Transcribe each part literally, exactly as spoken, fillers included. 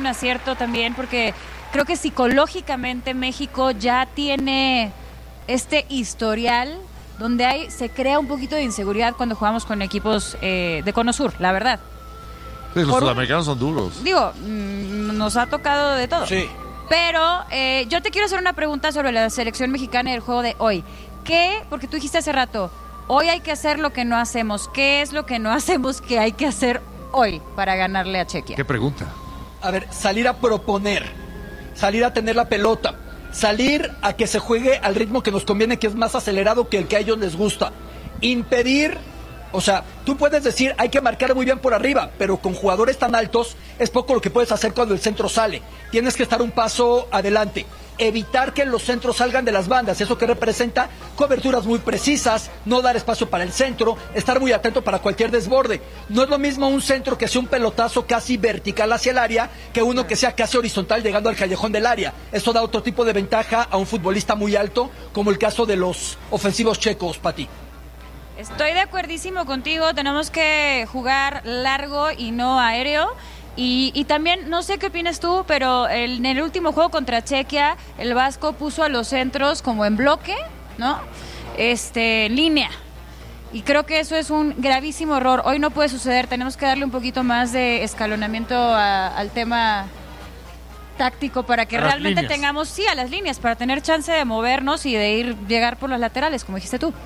un acierto también, porque creo que psicológicamente México ya tiene este historial donde hay se crea un poquito de inseguridad cuando jugamos con equipos eh, de Cono Sur, la verdad. Sí, los Por sudamericanos son duros. Digo, mmm, nos ha tocado de todo. Sí. Pero eh, yo te quiero hacer una pregunta sobre la selección mexicana y el juego de hoy. ¿Qué? Porque tú dijiste hace rato, hoy hay que hacer lo que no hacemos. ¿Qué es lo que no hacemos que hay que hacer hoy para ganarle a Chequia? ¿Qué pregunta? A ver, salir a proponer, salir a tener la pelota, salir a que se juegue al ritmo que nos conviene, que es más acelerado que el que a ellos les gusta. Impedir, o sea, tú puedes decir, hay que marcar muy bien por arriba, pero con jugadores tan altos es poco lo que puedes hacer cuando el centro sale. Tienes que estar un paso adelante. Evitar que los centros salgan de las bandas, eso que representa coberturas muy precisas, no dar espacio para el centro, estar muy atento para cualquier desborde. No es lo mismo un centro que sea un pelotazo casi vertical hacia el área que uno que sea casi horizontal llegando al callejón del área. Esto da otro tipo de ventaja a un futbolista muy alto, como el caso de los ofensivos checos, Pati. Estoy de acuerdísimo contigo, tenemos que jugar largo y no aéreo. Y, y también, no sé qué opinas tú, pero el, en el último juego contra Chequia, el Vasco puso a los centros como en bloque, ¿no? Este, en línea. Y creo que eso es un gravísimo error. Hoy no puede suceder, tenemos que darle un poquito más de escalonamiento a, al tema táctico para que a realmente tengamos, sí, a las líneas, para tener chance de movernos y de ir, llegar por las laterales, como dijiste tú.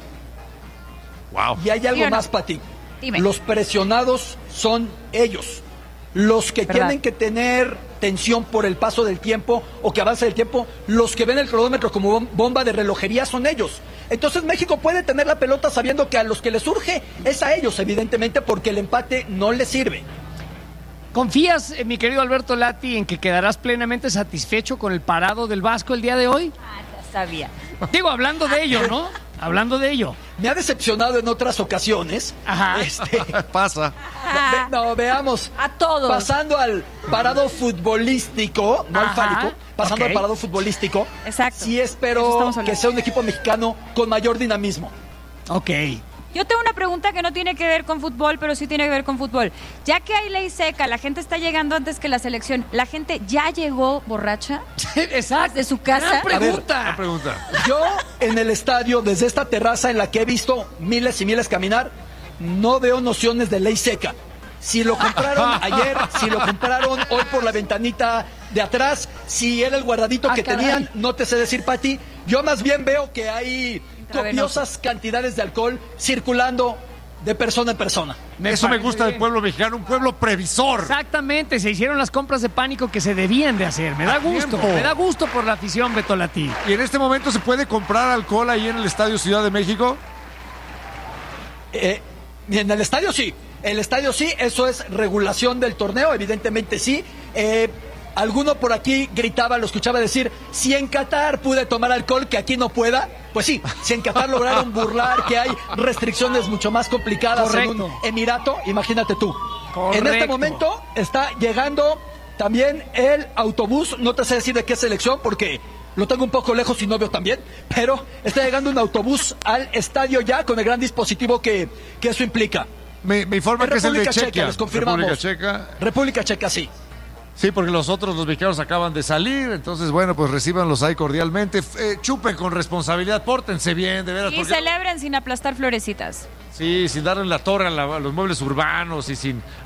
Wow. Y hay algo no? más, Pati. Dime. Los presionados son ellos. Los que ¿verdad? tienen que tener tensión por el paso del tiempo o que avance el tiempo, los que ven el cronómetro como bomba de relojería son ellos. Entonces México puede tener la pelota sabiendo que a los que les surge es a ellos, evidentemente, porque el empate no les sirve. ¿Confías, eh, mi querido Alberto Lati, en que quedarás plenamente satisfecho con el parado del Vasco el día de hoy? Ah, ya sabía. Digo, hablando de ello, ¿no? Hablando de ello. Me ha decepcionado en otras ocasiones. Ajá. Este, Pasa. Ah, ve- no, veamos. a todos. Pasando al parado futbolístico, no al Ajá, fálico, pasando ok. al parado futbolístico. Exacto. Sí Eso espero estamos hablando. que sea un equipo mexicano con mayor dinamismo. Ok. Yo tengo una pregunta que no tiene que ver con fútbol, pero sí tiene que ver con fútbol. Ya que hay ley seca, la gente está llegando antes que la selección, ¿la gente ya llegó borracha Exacto. de su casa? Gran pregunta. Una pregunta. Yo en el estadio, desde esta terraza en la que he visto miles y miles caminar, no veo nociones de ley seca. Si lo compraron ayer, si lo compraron hoy por la ventanita de atrás, si era el guardadito Ah, que caray. tenían, no te sé decir, Pati. Yo más bien veo que hay Intravenoso. copiosas cantidades de alcohol circulando de persona en persona. Me Eso me parece gusta del bien. pueblo mexicano, un pueblo previsor. Exactamente, se hicieron las compras de pánico que se debían de hacer. Me da A gusto, tiempo. me da gusto por la afición, Beto Lati. ¿Y en este momento se puede comprar alcohol ahí en el Estadio Ciudad de México? Eh, en el estadio sí, el estadio sí, eso es regulación del torneo, evidentemente sí. Eh, alguno por aquí gritaba, lo escuchaba decir, si en Qatar pude tomar alcohol, que aquí no pueda. Pues sí, si en Qatar lograron burlar que hay restricciones mucho más complicadas Correcto. en un emirato, imagínate tú. En este Correcto. momento está llegando también el autobús, no te sé decir de qué selección porque lo tengo un poco lejos y no veo también, pero está llegando un autobús al estadio ya con el gran dispositivo que, que eso implica. Me, me informan En que es el de República Checa, Chequia. les confirmamos. República Checa. República Checa, sí. Sí, porque los otros, los mexicanos acaban de salir, entonces, bueno, pues recíbanlos ahí cordialmente. Eh, chupen con responsabilidad, pórtense bien, de veras. Y porque- celebren sin aplastar florecitas. Sí, sin darle la torre a, la- a los muebles urbanos y sin